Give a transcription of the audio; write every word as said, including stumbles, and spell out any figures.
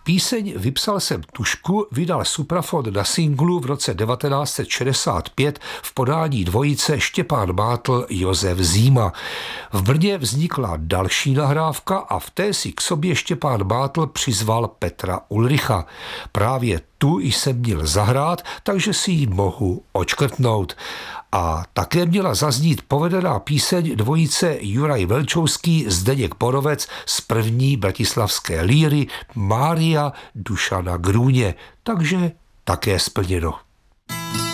Píseň Vypsal jsem tužku vydal Suprafon na singlu v roce devatenáct set šedesát pět v podání dvojice Štěpán Mátl, Josef Zíma. V Brně vznikla další nahrávka a v té si k sobě Štěpán Mátl přizval Petra Ulricha. Právě tu jsem měl zahrát, takže si ji mohu očkrtnout. A také měla zaznít povedená píseň dvojice Juraj Velčovský, Zdeněk Borovec z první bratislavské líry Mária Dušana Grůně. Takže také splněno.